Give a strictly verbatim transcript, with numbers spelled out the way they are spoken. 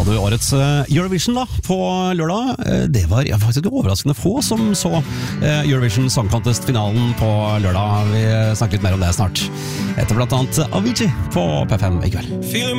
du årets Eurovision da, på lørdag. Det var ja, faktisk overraskende få som så Eurovision Song Contest-finalen på lørdag. Vi snakker litt mer om det snart. Etter blant annet Avicii på P fem i kveld.